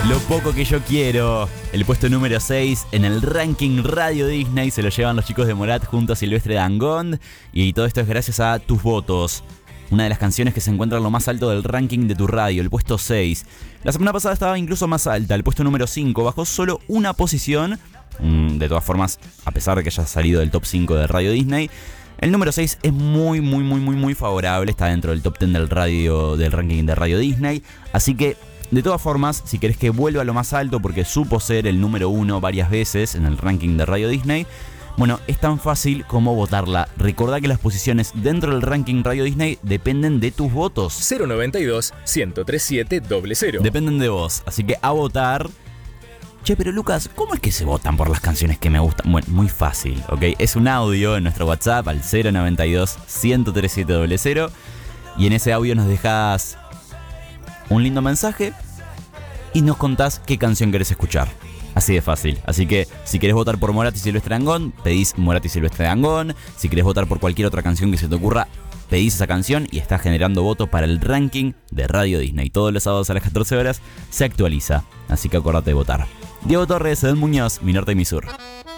Lo poco que yo quiero. El puesto número 6 en el ranking Radio Disney se lo llevan los chicos de Morat junto a Silvestre Dangond. Y todo esto es gracias a tus votos. Una de las canciones que se encuentra en lo más alto del ranking de tu radio, el puesto 6. La semana pasada estaba incluso más alta, el puesto número 5. Bajó solo una posición. De todas formas, a pesar de que haya salido del top 5 de Radio Disney, el número 6 es muy favorable. Está dentro del top 10 del ranking de Radio Disney. Así que, de todas formas, si querés que vuelva a lo más alto, porque supo ser el número 1 varias veces en el ranking de Radio Disney, bueno, es tan fácil como votarla. Recordá que las posiciones dentro del ranking Radio Disney dependen de tus votos. 092-1037-00. Dependen de vos, así que a votar. Che, pero Lucas, ¿cómo es que se votan por las canciones que me gustan? Bueno, muy fácil, ¿ok? Es un audio en nuestro WhatsApp al 092-1037-00. Y en ese audio nos dejás un lindo mensaje y nos contás qué canción querés escuchar. Así de fácil. Así que si querés votar por Morat y Silvestre Dangond, pedís Morat y Silvestre Dangond. Si querés votar por cualquier otra canción que se te ocurra, pedís esa canción y estás generando votos para el ranking de Radio Disney. Todos los sábados a las 14 horas se actualiza. Así que acordate de votar. Diego Torres, Edén Muñoz, Mi Norte y Mi Sur.